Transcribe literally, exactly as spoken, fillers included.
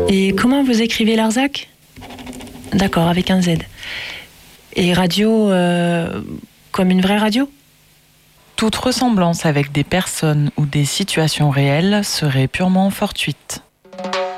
Et comment vous écrivez Larzac ? D'accord, avec un Z. Et radio, euh, comme une vraie radio ? Toute ressemblance avec des personnes ou des situations réelles serait purement fortuite.